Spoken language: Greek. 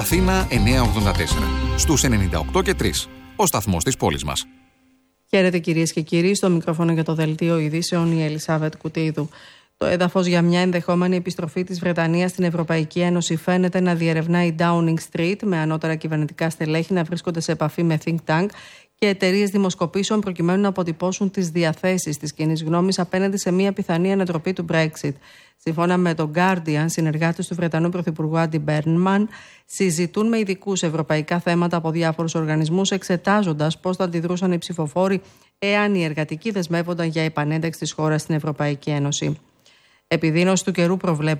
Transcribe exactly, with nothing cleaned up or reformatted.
Αθήνα εννιακόσια ογδόντα τέσσερα. Στους ενενήντα οκτώ και τρία. Ο σταθμός της πόλης μας. Χαίρετε κυρίες και κύριοι. Στο μικρόφωνο για το Δελτίο Ειδήσεων η Ελισάβετ Κουτίδου. Το έδαφος για μια ενδεχόμενη επιστροφή της Βρετανίας στην Ευρωπαϊκή Ένωση φαίνεται να διερευνά η Downing Street, με ανώτερα κυβερνητικά στελέχη να βρίσκονται σε επαφή με think tank και εταιρείες δημοσκοπήσεων προκειμένου να αποτυπώσουν τις διαθέσεις της κοινής γνώμης απέναντι σε μια πιθανή ανατροπή του Brexit. Σύμφωνα με τον Guardian, συνεργάτες του Βρετανού Πρωθυπουργού Άντι Μπέρνμαν συζητούν με ειδικούς ευρωπαϊκά θέματα από διάφορους οργανισμούς, εξετάζοντας πώς θα αντιδρούσαν οι ψηφοφόροι εάν οι εργατικοί δεσμεύονταν για επανένταξη της χώρας στην Ευρωπαϊκή Ένωση. Επιδείνωση του καιρού προβλέπεται